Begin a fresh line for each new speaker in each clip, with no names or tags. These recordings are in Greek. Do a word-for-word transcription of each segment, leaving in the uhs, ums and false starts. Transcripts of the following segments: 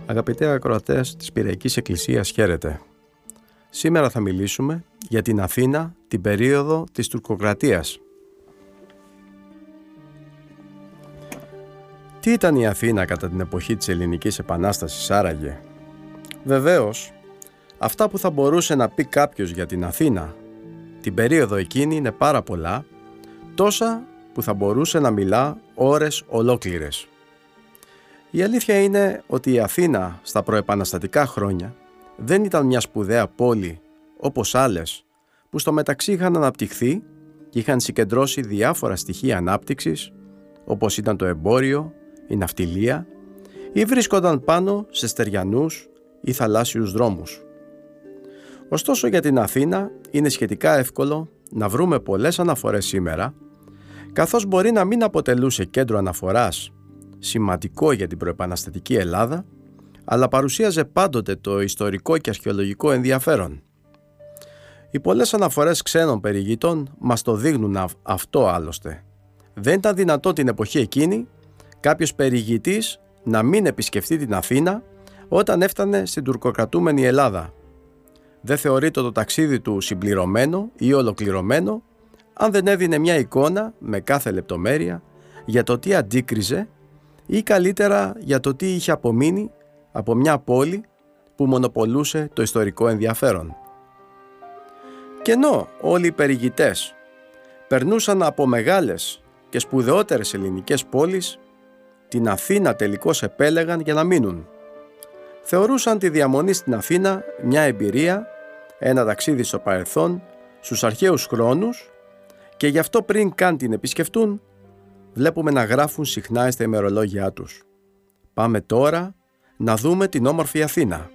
Αγαπητοί ακροατές της Πειραϊκής Εκκλησίας, χαίρετε. Σήμερα θα μιλήσουμε για την Αθήνα την περίοδο της τουρκοκρατίας. Τι ήταν η Αθήνα κατά την εποχή της Ελληνικής Επανάστασης άραγε? Βεβαίως, αυτά που θα μπορούσε να πει κάποιος για την Αθήνα την περίοδο εκείνη είναι πάρα πολλά, τόσα που θα μπορούσε να μιλά ώρες ολόκληρες. Η αλήθεια είναι ότι η Αθήνα στα προεπαναστατικά χρόνια δεν ήταν μια σπουδαία πόλη όπως άλλες που στο μεταξύ είχαν αναπτυχθεί και είχαν συγκεντρώσει διάφορα στοιχεία ανάπτυξης, όπως ήταν το εμπόριο, η ναυτιλία, ή βρίσκονταν πάνω σε στεριανούς ή θαλάσσιους δρόμους. Ωστόσο, για την Αθήνα είναι σχετικά εύκολο να βρούμε πολλές αναφορές σήμερα, καθώς μπορεί να μην αποτελούσε κέντρο αναφοράς σημαντικό για την προεπαναστατική Ελλάδα, αλλά παρουσίαζε πάντοτε το ιστορικό και αρχαιολογικό ενδιαφέρον. Οι πολλές αναφορές ξένων περιηγητών μας το δείχνουν αυτό άλλωστε. Δεν ήταν δυνατό την εποχή εκείνη κάποιος περιηγητής να μην επισκεφτεί την Αθήνα όταν έφτανε στην τουρκοκρατούμενη Ελλάδα. Δεν θεωρείται το ταξίδι του συμπληρωμένο ή ολοκληρωμένο αν δεν έδινε μια εικόνα με κάθε λεπτομέρεια για το τι αντίκριζε ή καλύτερα για το τι είχε απομείνει από μια πόλη που μονοπολούσε το ιστορικό ενδιαφέρον. Και ενώ όλοι οι περιηγητές περνούσαν από μεγάλες και σπουδαιότερες ελληνικές πόλεις, την Αθήνα τελικώς επέλεγαν για να μείνουν. Θεωρούσαν τη διαμονή στην Αθήνα μια εμπειρία, ένα ταξίδι στο παρελθόν, στους αρχαίους χρόνους, και γι' αυτό πριν καν την επισκεφτούν, βλέπουμε να γράφουν συχνά στα ημερολόγια τους: «Πάμε τώρα να δούμε την όμορφη Αθήνα».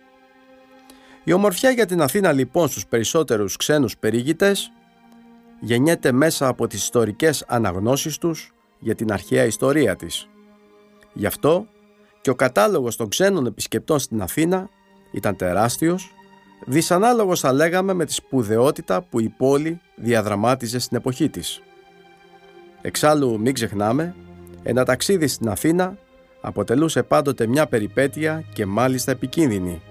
Η ομορφιά για την Αθήνα λοιπόν στους περισσότερους ξένους περιηγητές γεννιέται μέσα από τις ιστορικές αναγνώσεις τους για την αρχαία ιστορία της. Γι' αυτό και ο κατάλογος των ξένων επισκεπτών στην Αθήνα ήταν τεράστιος, δυσανάλογος θα λέγαμε με τη σπουδαιότητα που η πόλη διαδραμάτιζε στην εποχή της. Εξάλλου μην ξεχνάμε, ένα ταξίδι στην Αθήνα αποτελούσε πάντοτε μια περιπέτεια και μάλιστα επικίνδυνη.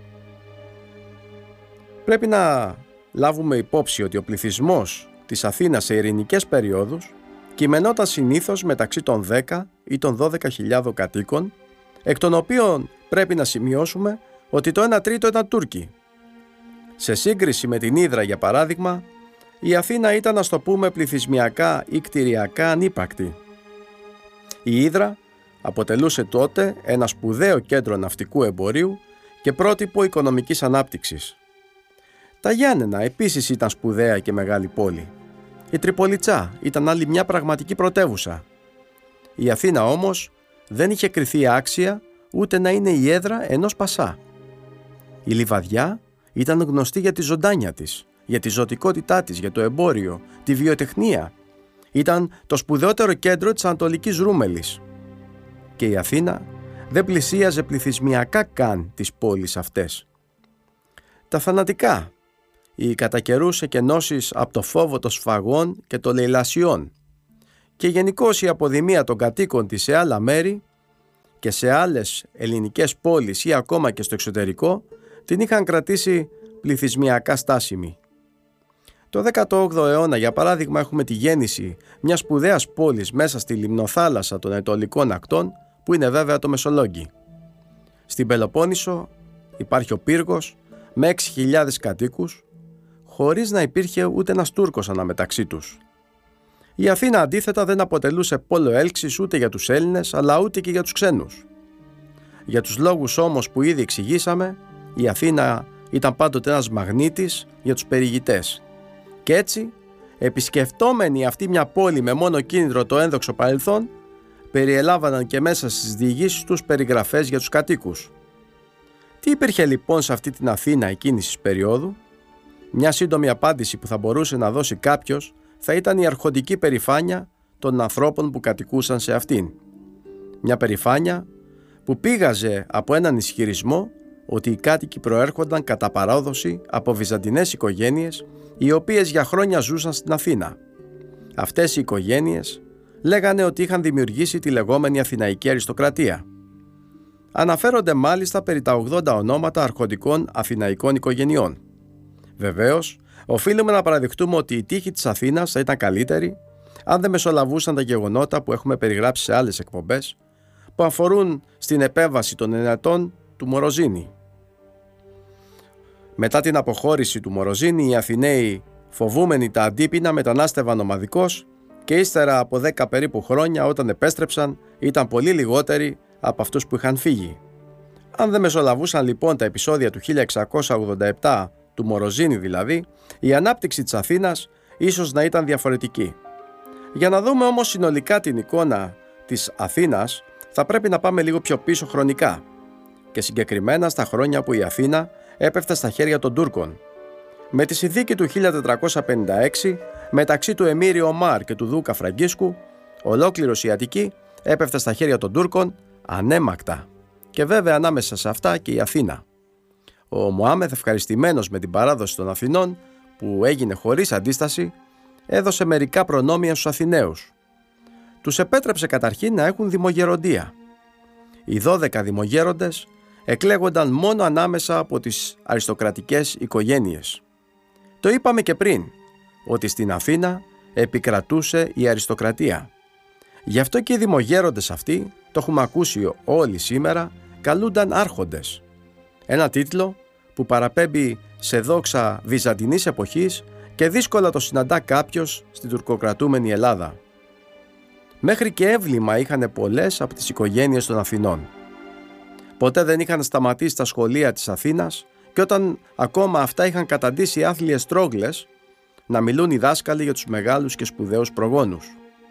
Πρέπει να λάβουμε υπόψη ότι ο πληθυσμός της Αθήνας σε ειρηνικές περιόδους κειμενόταν συνήθως μεταξύ των δέκα ή των δώδεκα χιλιάδων κατοίκων, εκ των οποίων πρέπει να σημειώσουμε ότι το ένα τρίτο ήταν Τούρκοι. Σε σύγκριση με την Ύδρα, για παράδειγμα, η Αθήνα ήταν, ας το πούμε, πληθυσμιακά ή κτηριακά ανύπαρκτη. Η Ύδρα αποτελούσε τότε ένα σπουδαίο κέντρο ναυτικού εμπορίου και πρότυπο οικονομικής ανάπτυξης. Τα Γιάννενα επίσης ήταν σπουδαία και μεγάλη πόλη. Η Τριπολιτσά ήταν άλλη μια πραγματική πρωτεύουσα. Η Αθήνα όμως δεν είχε κριθεί άξια ούτε να είναι η έδρα ενός Πασά. Η Λιβαδιά ήταν γνωστή για τη ζωντάνια της, για τη ζωτικότητά της, για το εμπόριο, τη βιοτεχνία. Ήταν το σπουδαιότερο κέντρο της Ανατολικής Ρούμελης. Και η Αθήνα δεν πλησίαζε πληθυσμιακά καν τις πόλεις αυτές. Τα θανατικά, οι κατά καιρούς εκενώσεις από το φόβο των σφαγών και των λαιλασιών και γενικώς η αποδημία των κατοίκων της σε άλλα μέρη και σε άλλες ελληνικές πόλεις ή ακόμα και στο εξωτερικό την είχαν κρατήσει πληθυσμιακά στάσιμη. Το δέκατο όγδοο αιώνα, για παράδειγμα, έχουμε τη γέννηση μιας σπουδαίας πόλης μέσα στη λιμνοθάλασσα των Ανατολικών Ακτών, που είναι βέβαια το Μεσολόγγι. Στην Πελοπόννησο υπάρχει ο Πύργος με έξι χιλιάδες κατοίκους, χωρίς να υπήρχε ούτε ένας Τούρκος αναμεταξύ τους. Η Αθήνα αντίθετα δεν αποτελούσε πόλο έλξης ούτε για τους Έλληνες, αλλά ούτε και για τους ξένους. Για τους λόγους όμως που ήδη εξηγήσαμε, η Αθήνα ήταν πάντοτε ένας μαγνήτης για τους περιηγητές. Και έτσι, επισκεφτόμενοι αυτή μια πόλη με μόνο κίνητρο το ένδοξο παρελθόν, περιελάβαναν και μέσα στις διηγήσεις τους περιγραφές για τους κατοίκους. Τι υπήρχε λοιπόν σε αυτή την Αθήνα εκείνης της περίοδου? Μια σύντομη απάντηση που θα μπορούσε να δώσει κάποιος θα ήταν η αρχοντική περηφάνεια των ανθρώπων που κατοικούσαν σε αυτήν. Μια περηφάνεια που πήγαζε από έναν ισχυρισμό ότι οι κάτοικοι προέρχονταν κατά παράδοση από βυζαντινές οικογένειες οι οποίες για χρόνια ζούσαν στην Αθήνα. Αυτές οι οικογένειες λέγανε ότι είχαν δημιουργήσει τη λεγόμενη Αθηναϊκή αριστοκρατία. Αναφέρονται μάλιστα περί τα ογδόντα ονόματα αρχοντικών αθηναϊκών οικογενειών. Βεβαίως, οφείλουμε να παραδεχτούμε ότι η τύχη της Αθήνας θα ήταν καλύτερη αν δεν μεσολαβούσαν τα γεγονότα που έχουμε περιγράψει σε άλλες εκπομπές, που αφορούν στην επέμβαση των ενετών του Μοροζίνη. Μετά την αποχώρηση του Μοροζίνη, οι Αθηναίοι, φοβούμενοι τα αντίπεινα, μετανάστευαν ομαδικώς και ύστερα από δέκα περίπου χρόνια, όταν επέστρεψαν, ήταν πολύ λιγότεροι από αυτούς που είχαν φύγει. Αν δεν μεσολαβούσαν λοιπόν τα επεισόδια του χίλια εξακόσια ογδόντα επτά, του Μοροζίνη δηλαδή, η ανάπτυξη της Αθήνας ίσως να ήταν διαφορετική. Για να δούμε όμως συνολικά την εικόνα της Αθήνας, θα πρέπει να πάμε λίγο πιο πίσω χρονικά και συγκεκριμένα στα χρόνια που η Αθήνα έπεφτε στα χέρια των Τούρκων. Με τη συνθήκη του χίλια τετρακόσια πενήντα έξι, μεταξύ του Εμμύρη Ομάρ και του Δούκα Φραγκίσκου, ολόκληρος η Αττική έπεφτε στα χέρια των Τούρκων ανέμακτα, και βέβαια ανάμεσα σε αυτά και η Αθήνα. Ο Μωάμεθ, ευχαριστημένος με την παράδοση των Αθηνών που έγινε χωρίς αντίσταση, έδωσε μερικά προνόμια στους Αθηναίους. Τους επέτρεψε καταρχήν να έχουν δημογεροντία. Οι δώδεκα δημογέροντες εκλέγονταν μόνο ανάμεσα από τις αριστοκρατικές οικογένειες. Το είπαμε και πριν, ότι στην Αθήνα επικρατούσε η αριστοκρατία. Γι' αυτό και οι δημογέροντες αυτοί, το έχουμε ακούσει όλοι σήμερα, καλούνταν άρχοντες. Ένα τίτλο που παραπέμπει σε δόξα βυζαντινής εποχής και δύσκολα το συναντά κάποιος στην τουρκοκρατούμενη Ελλάδα. Μέχρι και εύλημα είχαν πολλές από τις οικογένειες των Αθηνών. Ποτέ δεν είχαν σταματήσει τα σχολεία της Αθήνας και όταν ακόμα αυτά είχαν καταντήσει άθλιες τρόγλες, να μιλούν οι δάσκαλοι για τους μεγάλους και σπουδαίους προγόνους.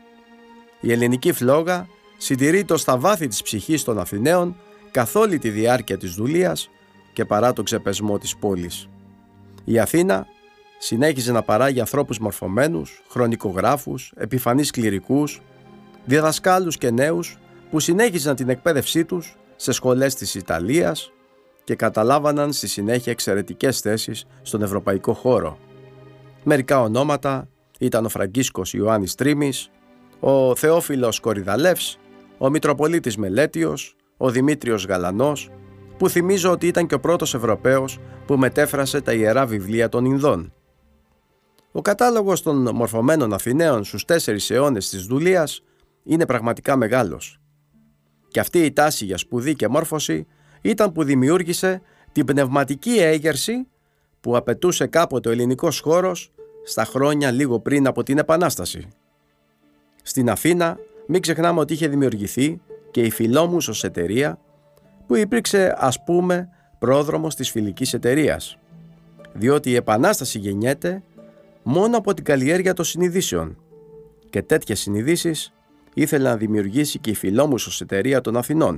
Η ελληνική φλόγα συντηρείται στα βάθη της ψυχής των Αθηναίων καθ' όλη τη διάρκεια της δουλείας και παρά τον ξεπεσμό της πόλης. Η Αθήνα συνέχιζε να παράγει ανθρώπους μορφωμένους, χρονικογράφους, επιφανείς κληρικούς, διδασκάλους και νέους που συνέχιζαν την εκπαίδευσή τους σε σχολές της Ιταλίας και καταλάβαναν στη συνέχεια εξαιρετικές θέσεις στον ευρωπαϊκό χώρο. Μερικά ονόματα ήταν ο Φραγκίσκος Ιωάννης Τρίμης, ο Θεόφιλος Κορυδαλεύς, ο Μητροπολίτης Μελέτιος, ο Δημήτριος Γαλανός, που θυμίζω ότι ήταν και ο πρώτος Ευρωπαίος που μετέφρασε τα Ιερά Βιβλία των Ινδών. Ο κατάλογος των μορφωμένων Αθηναίων στους τέσσερις αιώνες της δουλείας είναι πραγματικά μεγάλος. Και αυτή η τάση για σπουδή και μόρφωση ήταν που δημιούργησε την πνευματική έγερση που απαιτούσε κάποτε ο ελληνικός χώρος στα χρόνια λίγο πριν από την Επανάσταση. Στην Αθήνα μην ξεχνάμε ότι είχε δημιουργηθεί και η Φιλόμουσος εταιρεία, που υπήρξε ας πούμε πρόδρομος της φιλικής εταιρείας, διότι η Επανάσταση γεννιέται μόνο από την καλλιέργεια των συνειδήσεων και τέτοιες συνειδήσεις ήθελε να δημιουργήσει και η Φιλόμουσος εταιρεία των Αθηνών.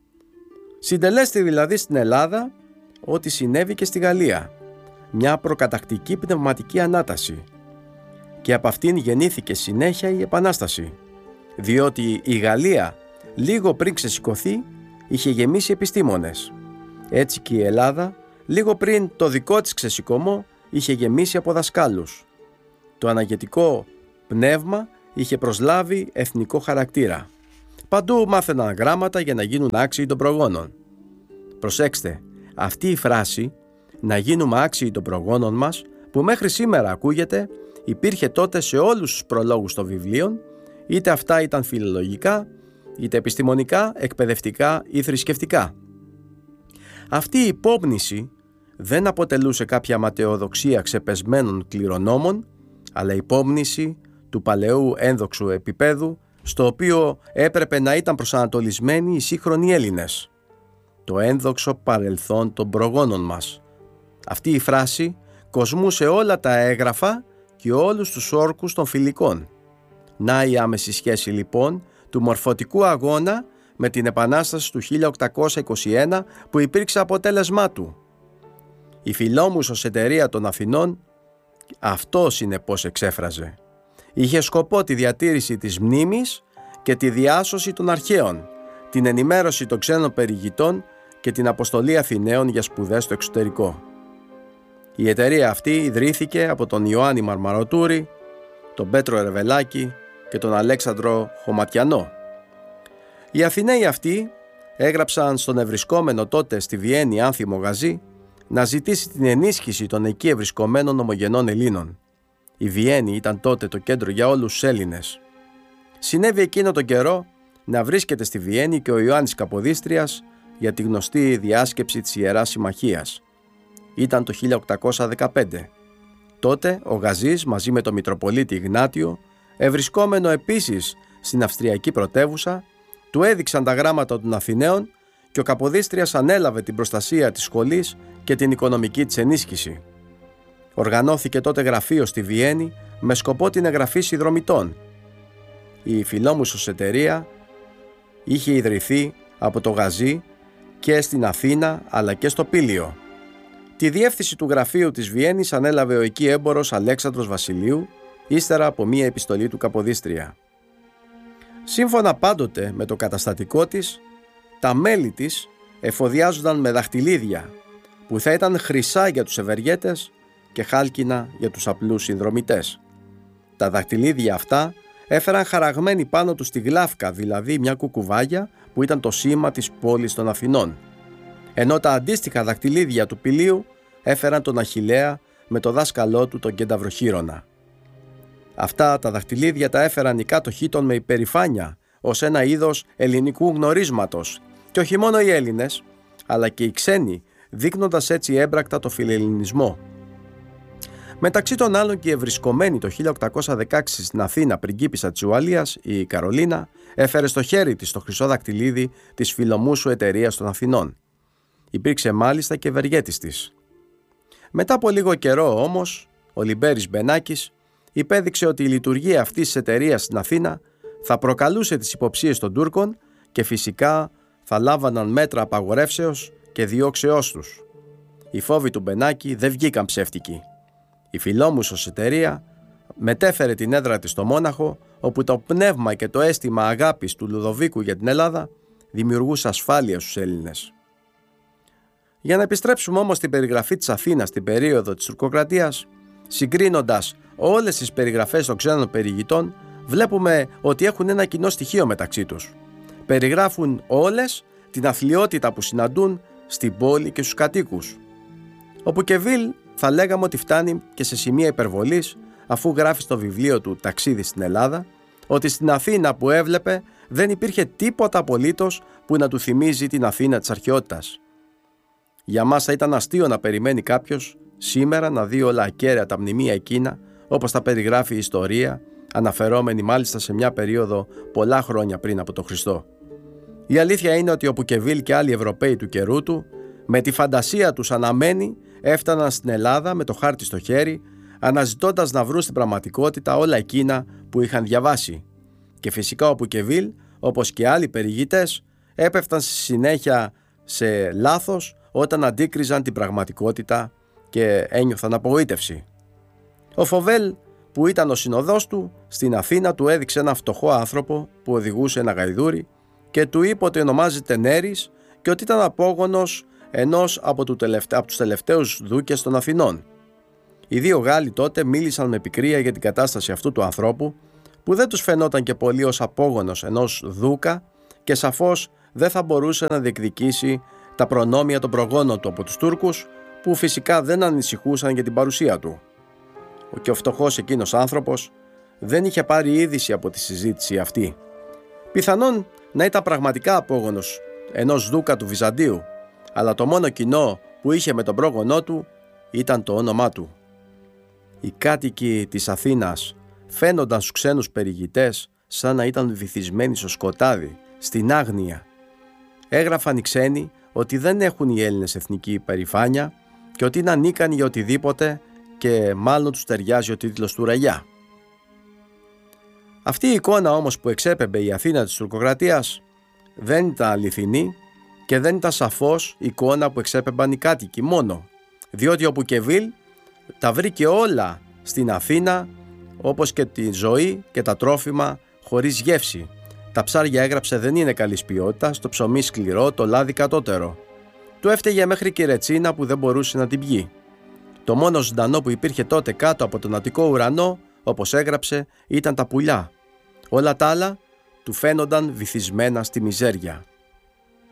Συντελέστη δηλαδή στην Ελλάδα ό,τι συνέβη και στη Γαλλία, μια προκατακτική πνευματική ανάταση, και από αυτήν γεννήθηκε συνέχεια η Επανάσταση, διότι η Γαλλία λίγο πριν ξεσηκωθεί είχε γεμίσει επιστήμονες. Έτσι και η Ελλάδα λίγο πριν το δικό της ξεσηκωμό είχε γεμίσει από δασκάλους. Το αναγετικό πνεύμα είχε προσλάβει εθνικό χαρακτήρα. Παντού μάθαιναν γράμματα για να γίνουν άξιοι των προγόνων. Προσέξτε, αυτή η φράση «να γίνουμε άξιοι των προγόνων μας», που μέχρι σήμερα ακούγεται, υπήρχε τότε σε όλους τους προλόγους των βιβλίων, είτε αυτά ήταν φιλολογικά, είτε επιστημονικά, εκπαιδευτικά ή θρησκευτικά. Αυτή η υπόμνηση δεν αποτελούσε κάποια ματαιοδοξία ξεπεσμένων κληρονόμων, αλλά υπόμνηση του παλαιού ένδοξου επίπεδου, στο οποίο έπρεπε να ήταν προσανατολισμένοι οι σύγχρονοι Έλληνες. Το ένδοξο παρελθόν των προγόνων μας. Αυτή η φράση κοσμούσε όλα τα έγγραφα και όλους τους όρκους των φιλικών. Να η άμεση σχέση λοιπόν του μορφωτικού αγώνα με την Επανάσταση του χίλια οκτακόσια είκοσι ένα που υπήρξε αποτέλεσμά του. Η Φιλόμουσος εταιρεία των Αθηνών αυτό συνεπώς εξέφραζε. Είχε σκοπό τη διατήρηση της μνήμης και τη διάσωση των αρχαίων, την ενημέρωση των ξένων περιηγητών και την αποστολή Αθηναίων για σπουδές στο εξωτερικό. Η εταιρεία αυτή ιδρύθηκε από τον Ιωάννη Μαρμαρωτούρη, τον Πέτρο Ερβελάκη και τον Αλέξανδρο Χωματιανό. Οι Αθηναίοι αυτοί έγραψαν στον ευρισκόμενο τότε στη Βιέννη Άνθιμο Γαζή να ζητήσει την ενίσχυση των εκεί ευρισκομένων ομογενών Ελλήνων. Η Βιέννη ήταν τότε το κέντρο για όλους τους Έλληνες. Συνέβη εκείνο τον καιρό να βρίσκεται στη Βιέννη και ο Ιωάννης Καποδίστριας για τη γνωστή διάσκεψη της Ιεράς Συμμαχίας. Ήταν το χίλια οκτακόσια δεκαπέντε. Τότε ο Γαζής μαζί με τον Μητροπολίτη Ιγνάτιο, ευρισκόμενο επίσης στην Αυστριακή πρωτεύουσα, του έδειξαν τα γράμματα των Αθηναίων και ο Καποδίστριας ανέλαβε την προστασία της σχολής και την οικονομική της ενίσχυση. Οργανώθηκε τότε γραφείο στη Βιέννη με σκοπό την εγγραφή συνδρομητών. Η Φιλόμουσος εταιρεία είχε ιδρυθεί από το Γαζί και στην Αθήνα αλλά και στο Πήλιο. Τη διεύθυνση του γραφείου της Βιέννης ανέλαβε ο εκεί έμπορος Αλέξανδρος Βασιλείου, ύστερα από μία επιστολή του Καποδίστρια. Σύμφωνα πάντοτε με το καταστατικό της, τα μέλη της εφοδιάζονταν με δαχτυλίδια που θα ήταν χρυσά για τους ευεργέτες και χάλκινα για τους απλούς συνδρομητές. Τα δαχτυλίδια αυτά έφεραν χαραγμένη πάνω τους τη γλάφκα, δηλαδή μια κουκουβάγια που ήταν το σήμα της πόλης των Αθηνών, ενώ τα αντίστοιχα δαχτυλίδια του Πηλίου έφεραν τον Αχιλλέα με το δάσκαλό του τον Κενταυροχείρονα. Αυτά τα δαχτυλίδια τα έφεραν οι κάτοχοί των με υπερηφάνεια ως ένα είδος ελληνικού γνωρίσματος και όχι μόνο οι Έλληνες αλλά και οι ξένοι, δείχνοντας έτσι έμπρακτα το φιλελληνισμό. Μεταξύ των άλλων και η ευρισκομένη το χίλια οκτακόσια δεκαέξι στην Αθήνα πριγκίπισσα της Ουαλίας, η Καρολίνα, έφερε στο χέρι της το χρυσό δακτυλίδι της Φιλομούσου εταιρείας των Αθηνών. Υπήρξε μάλιστα και ευεργέτης της. Μετά από λίγο καιρό όμως, ο Λιμπέρης Μπενάκης υπέδειξε ότι η λειτουργία αυτής της εταιρείας στην Αθήνα θα προκαλούσε τις υποψίες των Τούρκων και φυσικά θα λάβαναν μέτρα απαγορεύσεως και διώξεώς τους. Οι φόβοι του Μπενάκη δεν βγήκαν ψεύτικοι. Η Φιλόμουσος εταιρεία μετέφερε την έδρα της στο Μόναχο, όπου το πνεύμα και το αίσθημα αγάπης του Λουδοβίκου για την Ελλάδα δημιουργούσε ασφάλεια στους Έλληνες. Για να επιστρέψουμε όμως στην περιγραφή της Αθήνας στην περίοδο της τουρκοκρατίας, συγκρίνοντας όλες τις περιγραφές των ξένων περιηγητών, βλέπουμε ότι έχουν ένα κοινό στοιχείο μεταξύ τους. Περιγράφουν όλες την αθλιότητα που συναντούν στην πόλη και στους κατοίκους. Ο Πουκεβίλ θα λέγαμε ότι φτάνει και σε σημεία υπερβολής, αφού γράφει στο βιβλίο του «Ταξίδι στην Ελλάδα» ότι στην Αθήνα που έβλεπε δεν υπήρχε τίποτα απολύτως που να του θυμίζει την Αθήνα της αρχαιότητας. Για μας θα ήταν αστείο να περιμένει κάποιος σήμερα να δει όλα ακέραια τα μνημεία εκείνα, όπως τα περιγράφει η ιστορία, αναφερόμενη μάλιστα σε μια περίοδο πολλά χρόνια πριν από τον Χριστό. Η αλήθεια είναι ότι ο Πουκεβίλ και άλλοι Ευρωπαίοι του καιρού του, με τη φαντασία τους αναμένει, έφταναν στην Ελλάδα με το χάρτη στο χέρι, αναζητώντας να βρουν στην πραγματικότητα όλα εκείνα που είχαν διαβάσει. Και φυσικά ο Πουκεβίλ, όπως και άλλοι περιηγητές, έπεφταν στη συνέχεια σε λάθος όταν αντίκριζαν την πραγματικότητα και ένιωθαν απογοήτευση. Ο Φοβέλ, που ήταν ο συνοδός του, στην Αθήνα του έδειξε ένα φτωχό άνθρωπο που οδηγούσε ένα γαϊδούρι και του είπε ότι ονομάζεται Νέρης και ότι ήταν απόγονος ενός από, του τελευτα... από τους τελευταίους δούκες των Αθηνών. Οι δύο Γάλλοι τότε μίλησαν με πικρία για την κατάσταση αυτού του ανθρώπου, που δεν τους φαινόταν και πολύ ως απόγονος ενός δούκα και σαφώς δεν θα μπορούσε να διεκδικήσει τα προνόμια των προγόνων του από τους Τούρκους, που φυσικά δεν ανησυχούσαν για την παρουσία του. Και ο φτωχός εκείνος άνθρωπος δεν είχε πάρει είδηση από τη συζήτηση αυτή. Πιθανόν να ήταν πραγματικά απόγονος ενός δούκα του Βυζαντίου, αλλά το μόνο κοινό που είχε με τον πρόγονό του ήταν το όνομά του. Οι κάτοικοι της Αθήνας φαίνονταν στους ξένους περιηγητές σαν να ήταν βυθισμένοι στο σκοτάδι, στην άγνοια. Έγραφαν οι ξένοι ότι δεν έχουν οι Έλληνες εθνική υπερηφάνεια και ότι είναι ανίκανοι για οτιδήποτε και μάλλον τους ταιριάζει ο τίτλος του Ραγιά. Αυτή η εικόνα όμως που εξέπεμπε η Αθήνα της τουρκοκρατίας δεν ήταν αληθινή και δεν ήταν σαφώς εικόνα που εξέπεμπαν οι κάτοικοι μόνο, διότι ο Πουκεβίλ τα βρήκε όλα στην Αθήνα, όπως και τη ζωή και τα τρόφιμα χωρίς γεύση. Τα ψάρια, έγραψε, δεν είναι καλής ποιότητας, το ψωμί σκληρό, το λάδι κατώτερο. Του έφταιγε μέχρι και η ρετσίνα που δεν μπορούσε να την πιει. Το μόνο ζωντανό που υπήρχε τότε κάτω από τον Αττικό ουρανό, όπως έγραψε, ήταν τα πουλιά. Όλα τα άλλα του φαίνονταν βυθισμένα στη μιζέρια.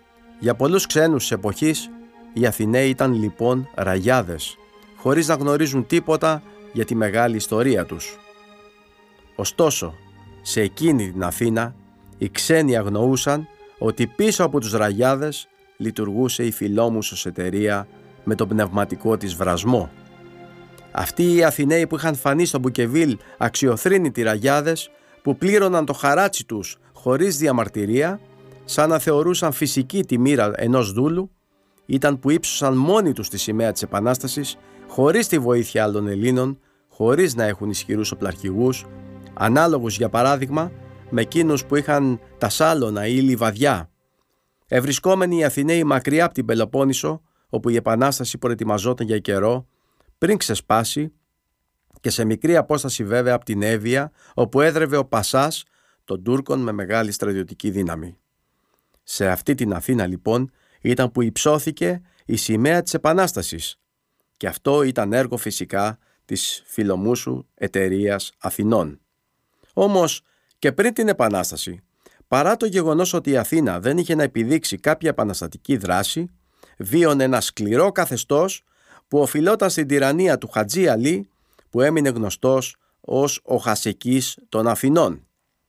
Για πολλούς ξένους της εποχής, οι Αθηναίοι ήταν λοιπόν ραγιάδες, χωρίς να γνωρίζουν τίποτα για τη μεγάλη ιστορία τους. Ωστόσο, σε εκείνη την Αθήνα, οι ξένοι αγνοούσαν ότι πίσω από τους ραγιάδες λειτουργούσε η Φιλόμουσος εταιρεία με τον πνευματικό της βρασμό. Αυτοί οι Αθηναίοι που είχαν φανεί στο Μπουκεβίλ αξιοθρήνητοι ραγιάδες, που πλήρωναν το χαράτσι τους χωρίς διαμαρτυρία, σαν να θεωρούσαν φυσική τη μοίρα ενός δούλου, ήταν που ύψωσαν μόνοι τους τη σημαία της Επανάστασης, χωρίς τη βοήθεια άλλων Ελλήνων, χωρίς να έχουν ισχυρούς οπλαρχηγούς, ανάλογους για παράδειγμα με εκείνους που είχαν τα Σάλωνα ή Λιβαδιά. Ευρισκόμενοι οι Αθηναίοι μακριά από την Πελοπόννησο, όπου η Επανάσταση προετοιμαζόταν για καιρό, πριν ξεσπάσει, και σε μικρή απόσταση βέβαια από την Εύβοια, όπου έδρευε ο Πασάς των Τούρκων με μεγάλη στρατιωτική δύναμη. Σε αυτή την Αθήνα λοιπόν ήταν που υψώθηκε η σημαία της Επανάστασης, και αυτό ήταν έργο φυσικά της Φιλομούσου εταιρείας Αθηνών. Όμως και πριν την Επανάσταση, παρά το γεγονός ότι η Αθήνα δεν είχε να επιδείξει κάποια επαναστατική δράση, βίωνε ένα σκληρό καθεστώς που οφειλόταν στην τυραννία του Χατζή Αλή, που έμεινε γνωστός ως ο Χασεκής των Αθηνών.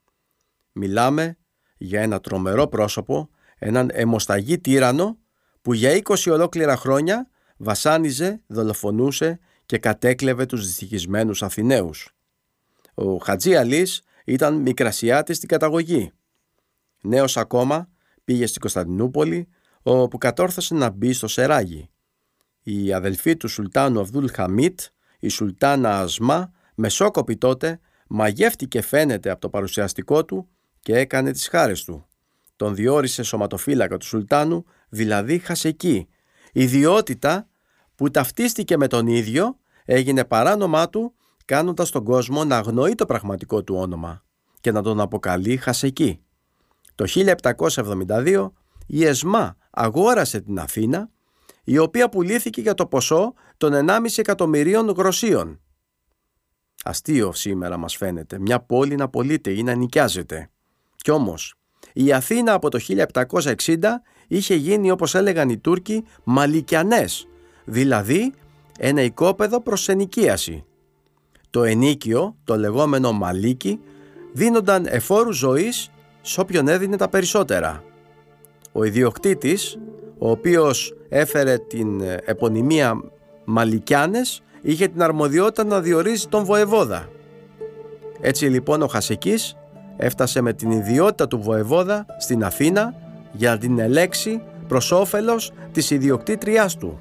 Μιλάμε για ένα τρομερό πρόσωπο, έναν αιμοσταγή τύραννο που για είκοσι ολόκληρα χρόνια βασάνιζε, δολοφονούσε και κατέκλεβε τους δυστυχισμένους Αθηναίους. Ο Χατζή Αλής ήταν Μικρασιάτης στην καταγωγή. Νέος ακόμα πήγε στην Κωνσταντινούπολη, όπου κατόρθωσε να μπει στο Σεράγι. Η αδελφή του Σουλτάνου Αβδούλ Χαμίτ, η Σουλτάνα Ασμά, μεσόκοπη τότε, μαγεύτηκε φαίνεται από το παρουσιαστικό του και έκανε τις χάρες του. Τον διόρισε σωματοφύλακα του Σουλτάνου, δηλαδή Χασεκή, ιδιότητα που ταυτίστηκε με τον ίδιο, έγινε παράνομά του, κάνοντας τον κόσμο να αγνοεί το πραγματικό του όνομα και να τον αποκαλεί Χασεκή. Το χίλια επτακόσια εβδομήντα δύο η Εσμά αγόρασε την Αθήνα, η οποία πουλήθηκε για το ποσό των ενάμιση εκατομμυρίων γροσίων. Αστείο σήμερα μας φαίνεται, μια πόλη να πωλείται ή να νοικιάζεται. Κι όμως, η Αθήνα από το χίλια επτακόσια εξήντα είχε γίνει, όπως έλεγαν οι Τούρκοι, μαλικιανές, δηλαδή ένα οικόπεδο προς ενοικίαση. Το ενίκιο, το λεγόμενο μαλίκι, δίνονταν εφόρους ζωής σε όποιον έδινε τα περισσότερα. Ο ιδιοκτήτης, ο οποίος έφερε την επωνυμία Μαλικιάνες, είχε την αρμοδιότητα να διορίζει τον βοεβόδα. Έτσι λοιπόν ο Χασεκής έφτασε με την ιδιότητα του βοεβόδα στην Αθήνα για να την ελέξει προς όφελος της ιδιοκτήτριάς του.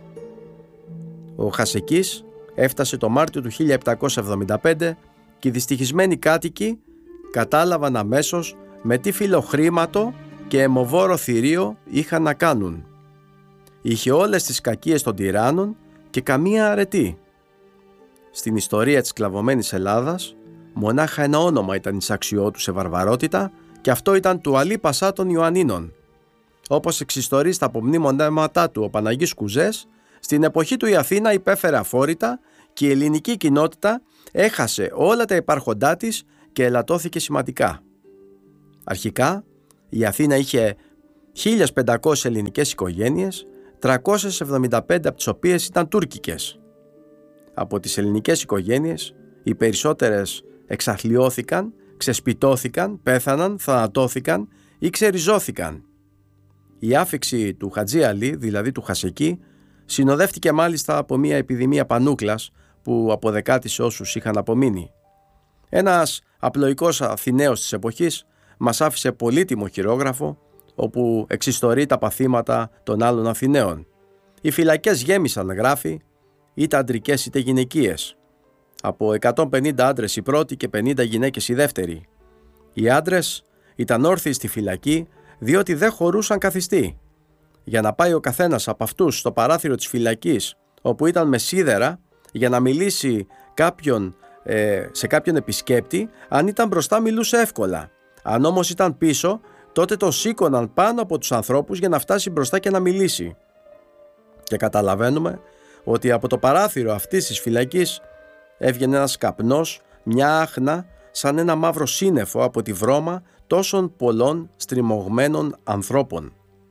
Ο Χασεκής έφτασε το Μάρτιο του χίλια επτακόσια εβδομήντα πέντε και οι δυστυχισμένοι κάτοικοι κατάλαβαν αμέσως με τι φιλοχρήματο και αιμοβόρο θηρίο είχαν να κάνουν. Είχε όλες τις κακίες των τυράννων και καμία αρετή. Στην ιστορία της σκλαβωμένης Ελλάδας, μονάχα ένα όνομα ήταν εισαξιό του σε βαρβαρότητα, και αυτό ήταν του Αλή Πασά των Ιωαννίνων. Όπως εξιστορεί στα απομνήμονέματά του ο Παναγής Κουζές, στην εποχή του η Αθήνα υπέφερε αφόρητα και η ελληνική κοινότητα έχασε όλα τα υπάρχοντά της και ελαττώθηκε σημαντικά. Αρχικά, η Αθήνα είχε χίλια πεντακόσιες ελληνικές οικογένειες, τριακόσιες εβδομήντα πέντε από τις οποίες ήταν τουρκικές. Από τις ελληνικές οικογένειες, οι περισσότερες εξαθλιώθηκαν, ξεσπιτώθηκαν, πέθαναν, θανατώθηκαν ή ξεριζώθηκαν. Η άφιξη του Χατζή Αλή, δηλαδή του Χασεκή, συνοδεύτηκε μάλιστα από μια επιδημία πανούκλας που αποδεκάτησε όσους είχαν απομείνει. Ένας απλοϊκός Αθηναίος της εποχής μας άφησε πολύτιμο χειρόγραφο, όπου εξιστορεί τα παθήματα των άλλων Αθηναίων. Οι φυλακές γέμισαν, γράφει, είτε αντρικές είτε γυναικείες. Από εκατόν πενήντα άντρες οι πρώτοι και πενήντα γυναίκες οι δεύτεροι. Οι άντρες ήταν όρθιοι στη φυλακή διότι δεν χωρούσαν καθιστή. Για να πάει ο καθένας από αυτούς στο παράθυρο της φυλακής, όπου ήταν με σίδερα, για να μιλήσει κάποιον, ε, σε κάποιον επισκέπτη, αν ήταν μπροστά μιλούσε εύκολα. Αν όμως ήταν πίσω, τότε τον σήκωναν πάνω από τους ανθρώπους για να φτάσει μπροστά και να μιλήσει. Και καταλαβαίνουμε ότι από το παράθυρο αυτής της φυλακής έβγαινε ένας καπνός, μια άχνα, σαν ένα μαύρο σύννεφο από τη βρώμα τόσων πολλών στριμωγμένων ανθρώπων.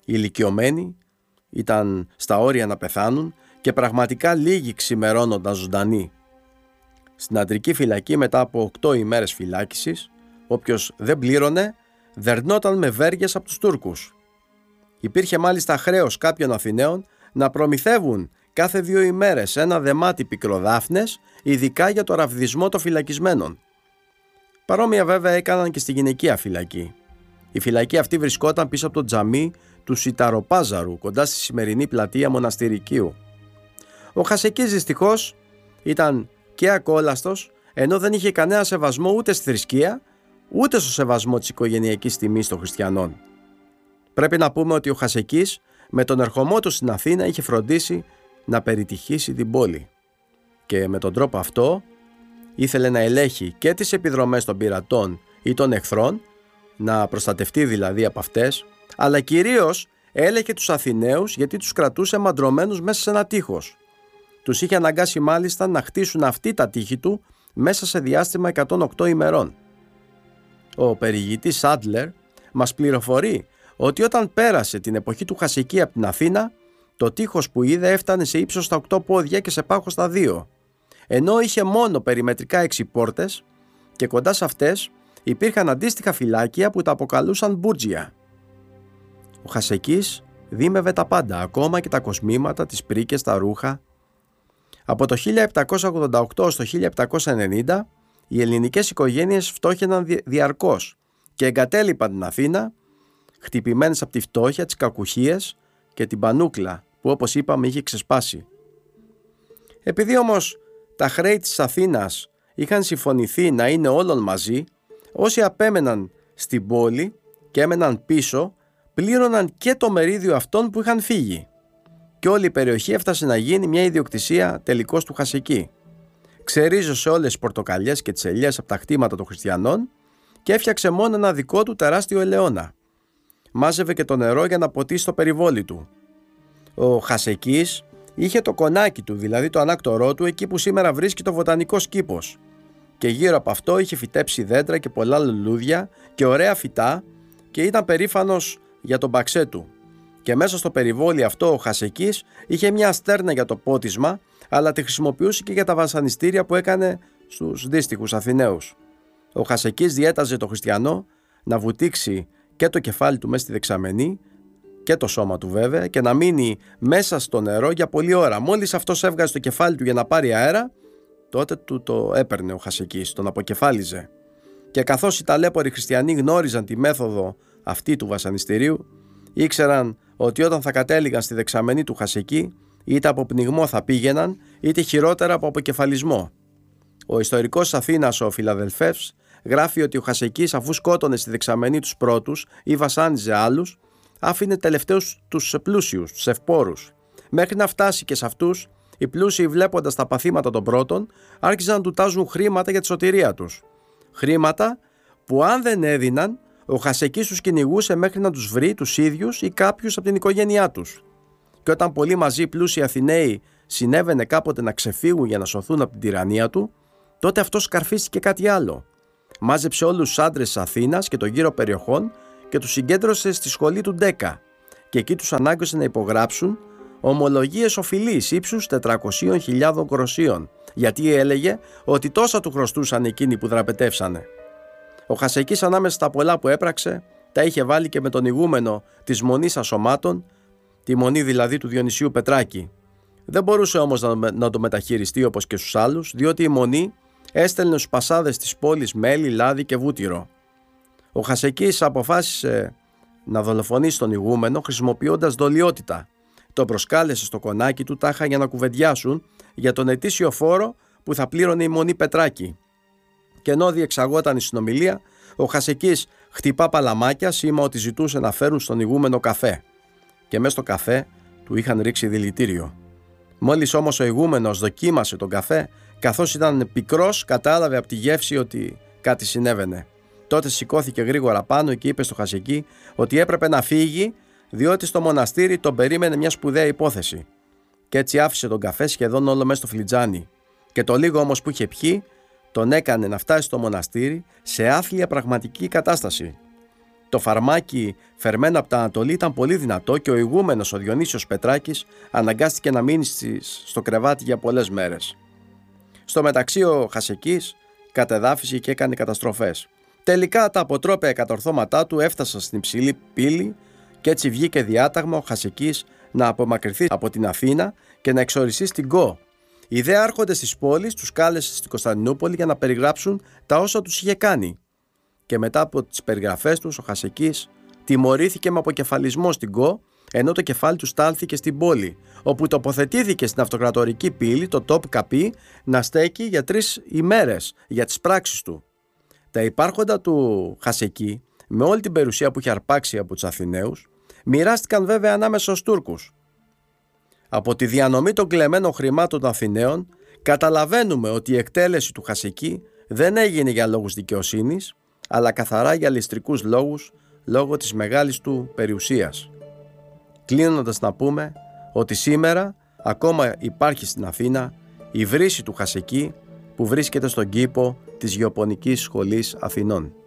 ηλικιωμένοι, ήταν στα όρια να πεθάνουν και πραγματικά λίγοι ξημερώνονταν ζωντανοί. Στην αντρική φυλακή, μετά από οκτώ ημέρες φυλάκισης, όποιος δεν πλήρωνε δερνόταν με βέργες από τους Τούρκους. Υπήρχε μάλιστα χρέος κάποιων Αθηναίων να προμηθεύουν κάθε δύο ημέρες ένα δεμάτι πικροδάφνες, ειδικά για το ραβδισμό των φυλακισμένων. Παρόμοια βέβαια έκαναν και στη γυναικεία φυλακή. Η φυλακή αυτή βρισκόταν πίσω από το τζαμί του Σιταροπάζαρου, κοντά στη σημερινή πλατεία Μοναστηρικίου. Ο Χασεκής δυστυχώς ήταν και ακόλαστος, ενώ δεν είχε κανένα σεβασμό ούτε στη θρησκεία, ούτε στο σεβασμό της οικογενειακής τιμής των χριστιανών. Πρέπει να πούμε ότι ο Χασεκής με τον ερχομό του στην Αθήνα είχε φροντίσει να περιτυχήσει την πόλη και με τον τρόπο αυτό ήθελε να ελέγχει και τις επιδρομές των πειρατών ή των εχθρών, να προστατευτεί δηλαδή από αυτές, αλλά κυρίως έλεγχε τους Αθηναίους γιατί τους κρατούσε μαντρωμένους μέσα σε ένα τείχος. Τους είχε αναγκάσει μάλιστα να χτίσουν αυτή τα τείχη του μέσα σε διάστημα εκατόν οκτώ ημερών. Ο περιηγητής Άντλερ μας πληροφορεί ότι όταν πέρασε την εποχή του Χασεκή από την Αθήνα, το τείχος που είδε έφτανε σε ύψος στα οκτώ πόδια και σε πάχος στα δύο, ενώ είχε μόνο περιμετρικά έξι πόρτες και κοντά σε αυτές υπήρχαν αντίστοιχα φυλάκια που τα αποκαλούσαν μπούρτζια. Ο Χασεκής δίμευε τα πάντα, ακόμα και τα κοσμήματα, τις πρίκες, τα ρούχα. Από το χίλια επτακόσια ογδόντα οκτώ στο χίλια επτακόσια ενενήντα οι ελληνικές οικογένειες φτώχαιναν διαρκώς και εγκατέλειπαν την Αθήνα, χτυπημένες από τη φτώχεια, τις κακουχίες και την πανούκλα που, όπως είπαμε, είχε ξεσπάσει. Επειδή όμως τα χρέη της Αθήνας είχαν συμφωνηθεί να είναι όλων μαζί, όσοι απέμεναν στην πόλη και έμεναν πίσω πλήρωναν και το μερίδιο αυτών που είχαν φύγει και όλη η περιοχή έφτασε να γίνει μια ιδιοκτησία τελικώς του Χασεκή. Ξερίζωσε όλες τις πορτοκαλιές και τις ελιές από τα χτήματα των χριστιανών και έφτιαξε μόνο ένα δικό του τεράστιο ελαιώνα. Μάζευε και το νερό για να ποτίσει το περιβόλι του. Ο Χασεκής είχε το κονάκι του, δηλαδή το ανάκτορό του, εκεί που σήμερα βρίσκει το βοτανικός κήπος, και γύρω από αυτό είχε φυτέψει δέντρα και πολλά λουλούδια και ωραία φυτά και ήταν περήφανος για τον παξέ του. Και μέσα στο περιβόλι αυτό ο Χασεκής είχε μια στέρνα για το πότισμα, αλλά τη χρησιμοποιούσε και για τα βασανιστήρια που έκανε στους δύστιχους Αθηναίους. Ο Χασεκής διέταζε το χριστιανό να βουτήξει και το κεφάλι του μέσα στη δεξαμενή και το σώμα του βέβαια και να μείνει μέσα στο νερό για πολλή ώρα. Μόλις αυτός έβγαζε το κεφάλι του για να πάρει αέρα, τότε του το έπαιρνε ο Χασεκής, τον αποκεφάλιζε. Και καθώς οι ταλέποροι χριστιανοί γνώριζαν τη μέθοδο αυτή του βασανιστηρίου, ήξεραν ότι όταν θα κατέληγαν στη δεξαμενή του Χασεκή, είτε από πνιγμό θα πήγαιναν, είτε χειρότερα από αποκεφαλισμό. Ο ιστορικός Αθήνας, ο Φιλαδελφεύς, γράφει ότι ο Χασεκής, αφού σκότωνε στη δεξαμενή τους πρώτους ή βασάνιζε άλλους, άφηνε τελευταίους τους πλούσιους, τους ευπόρους. Μέχρι να φτάσει και σε αυτούς, οι πλούσιοι, βλέποντας τα παθήματα των πρώτων, άρχισαν να του τάζουν χρήματα για τη σωτηρία τους. Χρήματα που αν δεν έδιναν, ο Χασεκής τους κυνηγούσε μέχρι να τους βρει τους ίδιους ή κάποιους από την οικογένειά τους. Και όταν πολλοί μαζί πλούσιοι Αθηναίοι συνέβαινε κάποτε να ξεφύγουν για να σωθούν από την τυραννία του, τότε αυτός σκαρφίστηκε κάτι άλλο. Μάζεψε όλους τους άντρες της Αθήνας και των γύρω περιοχών και τους συγκέντρωσε στη σχολή του Ντέκα και εκεί τους ανάγκασε να υπογράψουν ομολογίες οφειλής ύψους τετρακοσίων χιλιάδων κροσίων, γιατί έλεγε ότι τόσα του χρωστούσαν εκείνοι που δραπετεύσανε. Ο Χασεκής, ανάμεσα στα πολλά που έπραξε, τα είχε βάλει και με τον ηγούμενο της Μονής Ασωμάτων, τη μονή δηλαδή του Διονυσίου Πετράκη. Δεν μπορούσε όμως να, να το μεταχειριστεί όπως και στους άλλους, διότι η Μονή έστελνε στους πασάδες της πόλης μέλι, λάδι και βούτυρο. Ο Χασεκής αποφάσισε να δολοφονήσει τον ηγούμενο χρησιμοποιώντας δολιότητα. Το προσκάλεσε στο κονάκι του τάχα για να κουβεντιάσουν για τον ετήσιο φόρο που θα πλήρωνε η Μονή Πετράκη. Και ενώ διεξαγόταν η συνομιλία, ο Χασεκής χτυπά παλαμάκια, σήμα ότι ζητούσε να φέρουν στον ηγούμενο καφέ. Και μέσα στο καφέ του είχαν ρίξει δηλητήριο. Μόλις όμως ο ηγούμενος δοκίμασε τον καφέ, καθώς ήταν πικρός, κατάλαβε από τη γεύση ότι κάτι συνέβαινε. Τότε σηκώθηκε γρήγορα πάνω και είπε στο Χασεκή ότι έπρεπε να φύγει, διότι στο μοναστήρι τον περίμενε μια σπουδαία υπόθεση. Και έτσι άφησε τον καφέ σχεδόν όλο μέσα στο φλιτζάνι. Και το λίγο όμως που είχε πιει, τον έκανε να φτάσει στο μοναστήρι σε άθλια πραγματική κατάσταση. Το φαρμάκι φερμένο από τα Ανατολή ήταν πολύ δυνατό και ο ηγούμενος ο Διονύσιος Πετράκης αναγκάστηκε να μείνει στο κρεβάτι για πολλές μέρες. Στο μεταξύ ο Χασεκής κατεδάφισε και έκανε καταστροφές. Τελικά τα αποτρόπαια κατορθώματά του έφτασαν στην υψηλή πύλη και έτσι βγήκε διάταγμα ο Χασεκής να απομακρυνθεί από την Αθήνα και να εξοριστεί στην Κο. Οι δε άρχοντες της πόλης τους κάλεσε στην Κωνσταντινούπολη για να περιγράψουν τα όσα τους είχε κάνει. Και μετά από τις περιγραφές τους ο Χασεκής τιμωρήθηκε με αποκεφαλισμό στην Κο, ενώ το κεφάλι του στάλθηκε στην πόλη, όπου τοποθετήθηκε στην αυτοκρατορική πύλη το τόπ καπί να στέκει για τρεις ημέρες για τις πράξεις του. Τα υπάρχοντα του Χασεκή, με όλη την περιουσία που είχε αρπάξει από τους Αθηναίους, μοιράστηκαν βέβαια ανάμεσα στους Τούρκους. Από τη διανομή των κλεμμένων χρημάτων των Αθηναίων καταλαβαίνουμε ότι η εκτέλεση του Χασεκή δεν έγινε για λόγους δικαιοσύνης, αλλά καθαρά για ληστρικούς λόγους, λόγω της μεγάλης του περιουσίας. Κλείνοντας να πούμε ότι σήμερα ακόμα υπάρχει στην Αθήνα η βρύση του Χασεκή που βρίσκεται στον κήπο της Γεωπονικής Σχολής Αθηνών.